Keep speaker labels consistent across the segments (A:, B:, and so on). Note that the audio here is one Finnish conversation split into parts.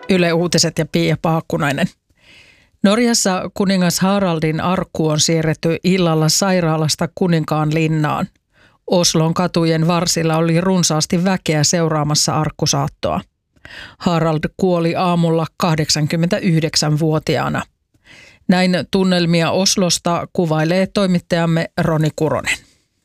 A: Yle Uutiset ja Pia Paakkunainen. Norjassa kuningas Haraldin arkku on siirretty illalla sairaalasta Kuninkaan linnaan. Oslon katujen varsilla oli runsaasti väkeä seuraamassa arkkusaattoa. Harald kuoli aamulla 89-vuotiaana. Näin tunnelmia Oslosta kuvailee toimittajamme Roni Kuronen.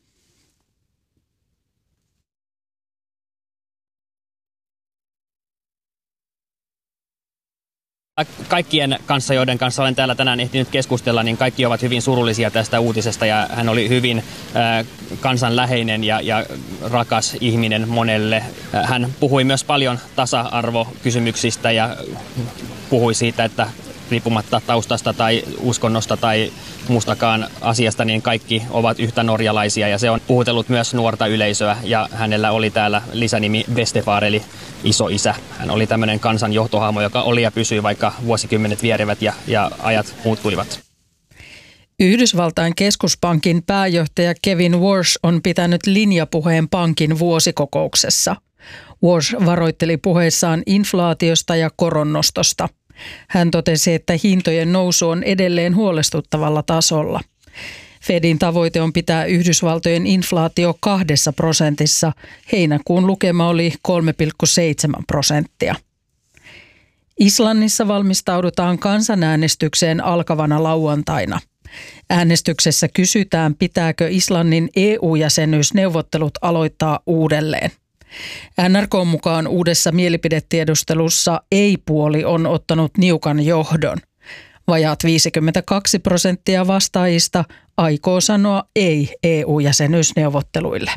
B: Kaikkien kanssa, joiden kanssa olen täällä tänään ehtinyt keskustella, niin kaikki ovat hyvin surullisia tästä uutisesta ja hän oli hyvin kansanläheinen ja rakas ihminen monelle. Hän puhui myös paljon tasa-arvokysymyksistä ja puhui siitä, että riippumatta taustasta tai uskonnosta tai muustakaan asiasta, niin kaikki ovat yhtä norjalaisia ja se on puhutellut myös nuorta yleisöä ja hänellä oli täällä lisänimi Bestefar eli isoisä. Hän oli tämmöinen kansan johtohahmo, joka oli ja pysyi, vaikka vuosikymmenet vierivät ja ajat muuttuivat.
A: Yhdysvaltain keskuspankin pääjohtaja Kevin Warsh on pitänyt linjapuheen pankin vuosikokouksessa. Warsh varoitteli puheessaan inflaatiosta ja koronnostosta. Hän totesi, että hintojen nousu on edelleen huolestuttavalla tasolla. Fedin tavoite on pitää Yhdysvaltojen inflaatio 2%. Heinäkuun lukema oli 3,7%. Islannissa valmistaudutaan kansanäänestykseen alkavana lauantaina. Äänestyksessä kysytään, pitääkö Islannin EU-jäsenyysneuvottelut aloittaa uudelleen. NRK:n mukaan uudessa mielipidetiedustelussa ei-puoli on ottanut niukan johdon. Vajaat 52% vastaajista aikoo sanoa ei EU-jäsenyysneuvotteluille.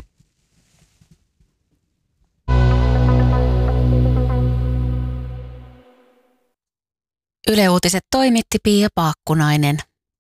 C: Yle Uutiset toimitti Pia Paakkunainen.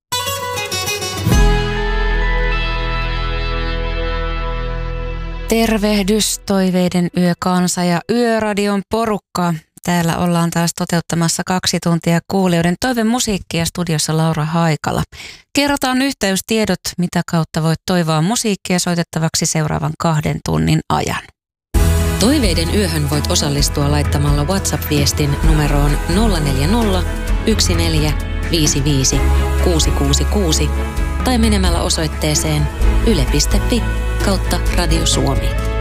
C: Tervehdys Toiveiden yökansa ja Yöradion porukka. Täällä ollaan taas toteuttamassa 2 tuntia kuulijoiden toivemusiikkia, studiossa Laura Haikala. Kerrotaan yhteystiedot, mitä kautta voit toivoa musiikkia soitettavaksi seuraavan 2 tunnin ajan. Toiveiden yöhön voit osallistua laittamalla WhatsApp-viestin numeroon 040 1455 666 tai menemällä osoitteeseen yle.fi/Radio Suomi.